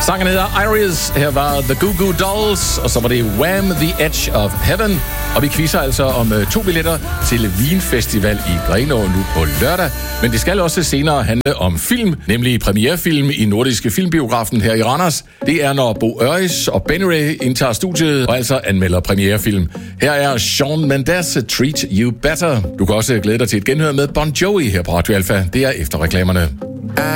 Sangen hedder Iris. Her var The Goo Goo Dolls, og så var det Wham! The Edge of Heaven. Og vi quizzer altså om 2 billetter til Vinfestival i Grenaa nu på lørdag. Men det skal også senere handle om film, nemlig premierefilm i Nordiske Filmbiografen her i Randers. Det er, når Bo Øris og Benny Ray indtager studiet og altså anmelder premierefilm. Her er Shawn Mendes, Treat You Better. Du kan også glæde dig til et genhør med Bon Jovi her på Radio Alpha. Det er efter reklamerne.